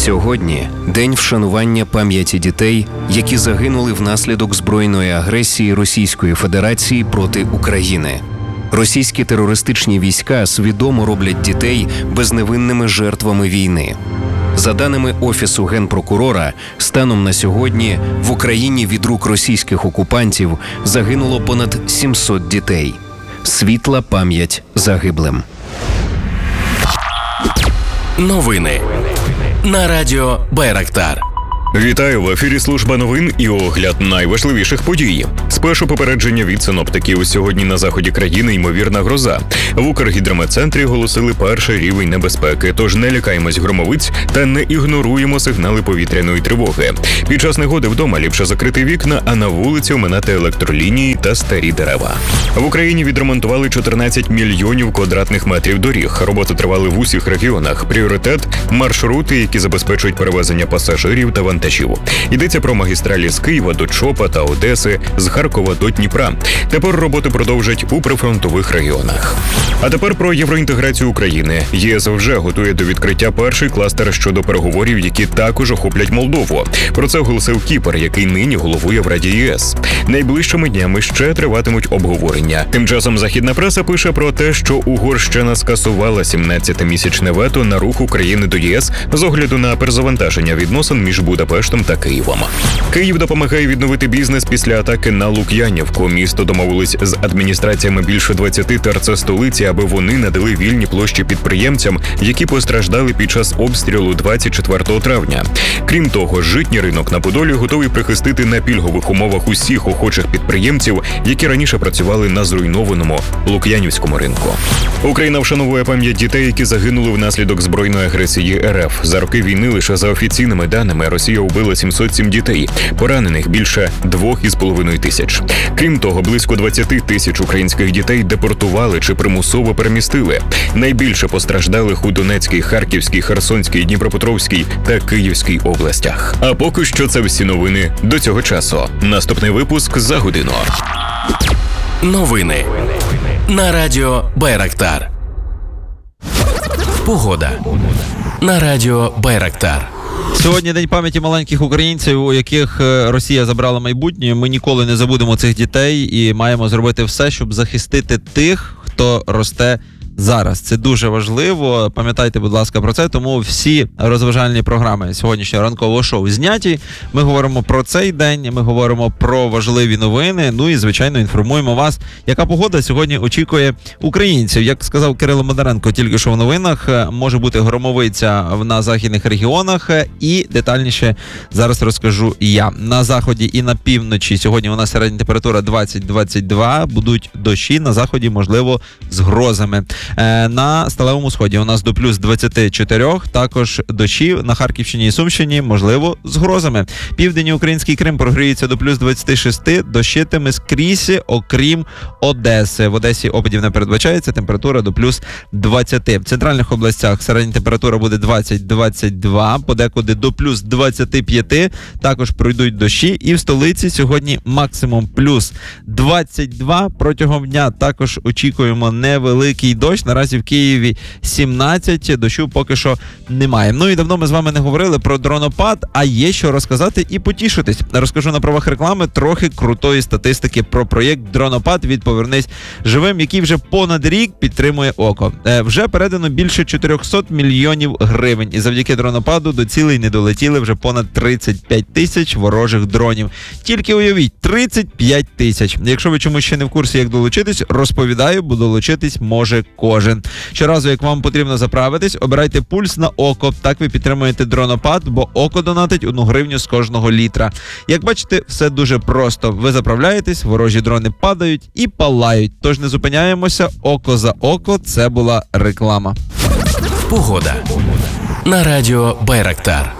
Сьогодні – день вшанування пам'яті дітей, які загинули внаслідок збройної агресії Російської Федерації проти України. Російські терористичні війська свідомо роблять дітей безневинними жертвами війни. За даними Офісу Генпрокурора, станом на сьогодні в Україні від рук російських окупантів загинуло понад 700 дітей. Світла пам'ять загиблим. Новини на радіо Байрактар. Вітаю, в ефірі служба новин і огляд найважливіших подій. Спершу попередження від синоптиків. Сьогодні на заході країни ймовірна гроза. В Укргідрометцентрі оголосили перший рівень небезпеки, тож не лякаємось громовиць та не ігноруємо сигнали повітряної тривоги. Під час негоди вдома ліпше закрити вікна, а на вулиці оминати електролінії та старі дерева. В Україні відремонтували 14 мільйонів квадратних метрів доріг. Роботи тривали в усіх регіонах. Пріоритет – маршрути, які забезпечують перевезення пасажирів та вантажів. Йдеться про магістралі з Києва до Чопа та Одеси, з Харкова до Дніпра. Тепер роботи продовжать у прифронтових регіонах. А тепер про євроінтеграцію України. ЄС вже готує до відкриття перший кластер щодо переговорів, які також охоплять Молдову. Про це оголосив Кіпр, який нині головує в Раді ЄС. Найближчими днями ще триватимуть обговорення. Тим часом західна преса пише про те, що Угорщина скасувала 17-місячне вето на рух України до ЄС з огляду на перезавантаження відносин між Будапештом та Києвом. Київ допомагає відновити бізнес після атаки на Лук'янівку. Місто домовилось з адміністраціями більше 20 ТРЦ столиці, аби вони надали вільні площі підприємцям, які постраждали під час обстрілу 24 травня. Крім того, житній ринок на Подолі готовий прихистити на пільгових умовах усіх охочих підприємців, які раніше працювали на зруйнованому Лук'янівському ринку. Україна вшановує пам'ять дітей, які загинули внаслідок збройної агресії РФ. За роки війни лише за офіційними даними Росія убила 707 дітей, поранених більше 2,5 тисяч. Крім того, близько 20 тисяч українських дітей депортували чи примусово перемістили. Найбільше постраждалих у Донецькій, Харківській, Херсонській, Дніпропетровській та Київській областях. А поки що це всі новини до цього часу. Наступний випуск за годину. Новини на радіо Байрактар. Погода на радіо Байрактар. Сьогодні день пам'яті маленьких українців, у яких Росія забрала майбутнє. Ми ніколи не забудемо цих дітей і маємо зробити все, щоб захистити тих, хто росте зараз. Це дуже важливо. Пам'ятайте, будь ласка, про це. Тому всі розважальні програми сьогоднішнього ранкового шоу зняті. Ми говоримо про цей день, ми говоримо про важливі новини. Ну і, звичайно, інформуємо вас, яка погода сьогодні очікує українців. Як сказав Кирило Модаренко тільки що в новинах, може бути громовиця на західних регіонах. І детальніше зараз розкажу я. На заході і на півночі сьогодні у нас середня температура 20-22. Будуть дощі, на заході, можливо, з грозами. На сталевому сході у нас до плюс 24, також дощі на Харківщині і Сумщині, можливо, з грозами. Південний український Крим прогріється до плюс 26, дощитиме скрізь, окрім Одеси. В Одесі опадів не передбачається, температура до плюс 20. В центральних областях середня температура буде 20-22, подекуди до плюс 25, також пройдуть дощі. І в столиці сьогодні максимум плюс 22. Протягом дня також очікуємо невеликий дощ. Наразі в Києві 17, дощу поки що немає. Ну і давно ми з вами не говорили про дронопад, а є що розказати і потішитись. Розкажу на правах реклами трохи крутої статистики про проєкт «Дронопад» від «Повернись живим», який вже понад рік підтримує ОКО. Вже передано більше 400 мільйонів гривень. І завдяки дронопаду до цілей не долетіли вже понад 35 тисяч ворожих дронів. Тільки уявіть, 35 тисяч. Якщо ви чомусь ще не в курсі, як долучитись, розповідаю, бо долучитись може кожен. Щоразу, як вам потрібно заправитись, обирайте пульс на ОКО. Так ви підтримуєте дронопад, бо ОКО донатить 1 гривню з кожного літра. Як бачите, все дуже просто. Ви заправляєтесь, ворожі дрони падають і палають. Тож не зупиняємося. ОКО за ОКО. Це була реклама. Погода на радіо Байрактар.